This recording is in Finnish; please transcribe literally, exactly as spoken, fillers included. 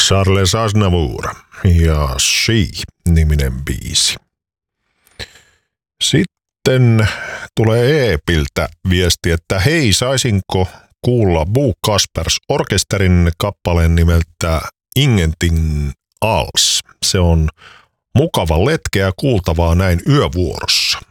Charles Aznavour ja She-niminen biisi. Sitten tulee Eepiltä viesti, että hei, saisinko kuulla Bo Kaspers Orkesterin kappaleen nimeltä Ingenting Alls. Se on mukava letkeä kuultavaa näin yövuorossa.